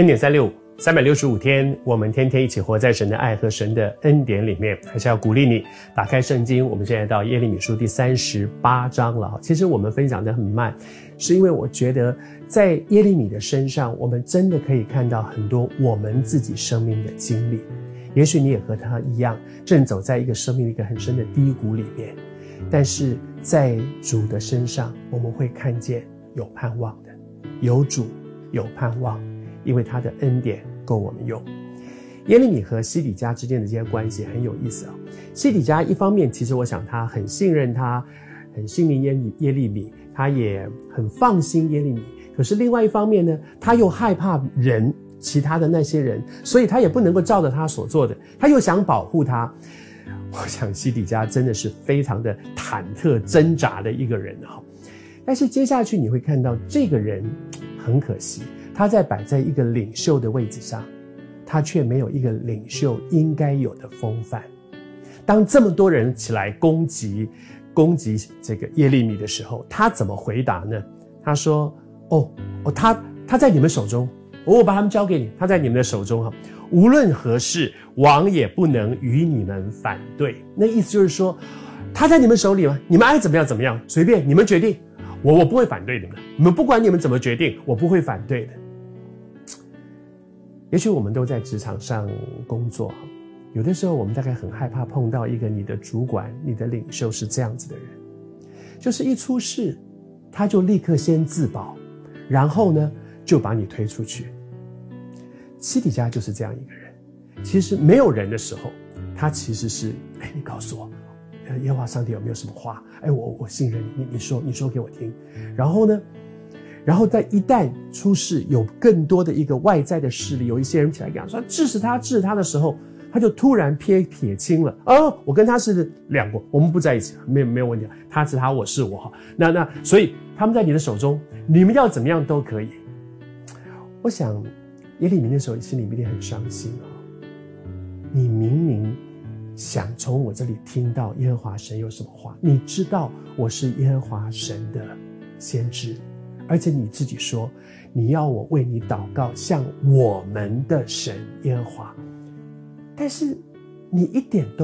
恩典365，365天，我们天天一起活在神的爱和神的恩典里面。还是要鼓励你打开圣经，我们现在到耶利米书第38章了。其实我们分享得很慢，是因为我觉得在耶利米的身上，我们真的可以看到很多我们自己生命的经历。也许你也和他一样，正走在一个生命的一个很深的低谷里面，但是在主的身上，我们会看见有盼望的，有主有盼望，因为他的恩典够我们用。耶利米和西底家之间的这些关系很有意思啊。西底家一方面，其实我想他很信任他，很信任耶利米，他也很放心耶利米。可是另外一方面呢，他又害怕其他的那些人，所以他也不能够照着他所做的，他又想保护他。我想西底家真的是非常的忐忑挣扎的一个人啊。但是接下去你会看到这个人很可惜，他在摆在一个领袖的位置上，他却没有一个领袖应该有的风范。当这么多人起来攻击这个耶利米的时候，他怎么回答呢？他说他在你们手中，我把他们交给你，他在你们的手中，无论何事，王也不能与你们反对。那意思就是说，他在你们手里嘛，你们爱怎么样怎么样，随便你们决定，我不会反对你们的，你们不管你们怎么决定，我不会反对的。也许我们都在职场上工作，有的时候我们大概很害怕碰到一个你的主管、你的领袖是这样子的人，就是一出事他就立刻先自保，然后呢就把你推出去。西底家就是这样一个人，其实没有人的时候，他其实是你告诉我耶和华上帝有没有什么话，我信任你，你说给我听。然后在一旦出事，有更多的一个外在的势力，有一些人起来讲说治死他的时候，他就突然撇清了，我跟他是两国，我们不在一起，没有问题，他是他，我是我。那所以他们在你的手中，你们要怎么样都可以。我想耶利米那时候心里面很伤心你明明想从我这里听到耶和华神有什么话，你知道我是耶和华神的先知，而且你自己说你要我为你祷告，向我们的神耶和华，但是你一点都